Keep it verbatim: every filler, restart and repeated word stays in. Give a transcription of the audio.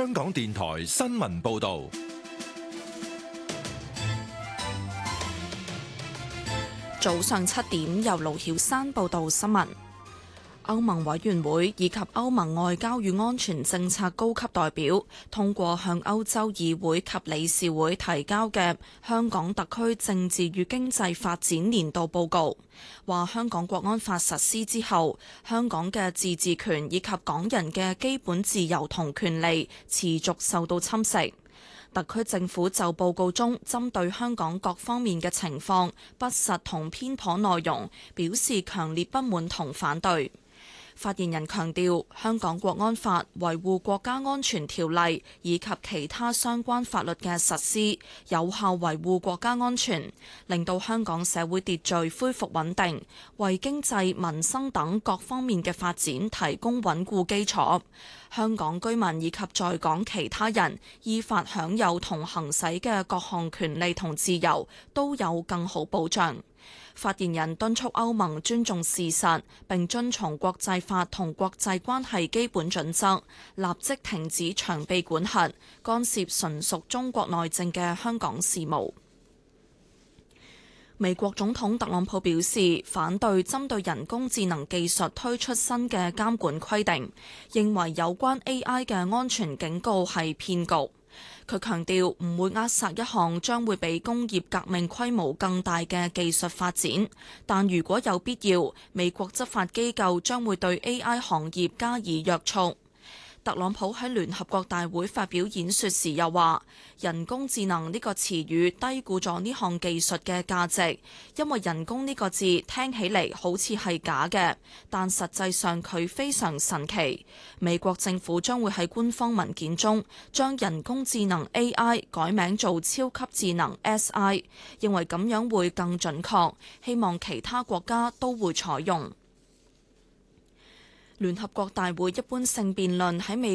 香港電台新聞報道。 早上七點，由盧曉珊報道新聞。歐盟委員會以及歐盟外交與安全政策高級代表通過向歐洲議會及理事會提交嘅香港特區政治與經濟發展年度報告，話香港國安法實施之後，香港嘅自治權以及港人嘅基本自由同權利持續受到侵蝕。特區政府就報告中針對香港各方面嘅情況不實同偏頗內容表示強烈不滿同反對。發言人強調，香港國安法維護國家安全條例以及其他相關法律嘅實施，有效維護國家安全，令到香港社會秩序恢復穩定，為經濟、民生等各方面嘅發展提供穩固基礎。香港居民以及在港其他人依法享有同行使嘅各項權利同自由都有更好保障。發言人敦促歐盟尊重事實，並遵從國際法同國際關係基本準則，立即停止長臂管轄、干涉純屬中國內政嘅香港事務。美國總統特朗普表示，反對針對人工智能技術推出新嘅監管規定，認為有關 A I 嘅安全警告係騙局。佢強調唔會扼殺一項將會比工業革命規模更大嘅技術發展，但如果有必要，美國執法機構將會對 A I 行業加以約束。特朗普喺聯合國大會發表演說時又話，人工智能呢個詞語低估咗呢項技術嘅價值，因為人工呢個字聽起嚟好似係假嘅，但實際上佢非常神奇。美國政府將會喺官方文件中將人工智能 A I 改名做超級智能 S I， 認為咁樣會更準確，希望其他國家都會採用。聯合國大會一般性辯論喺美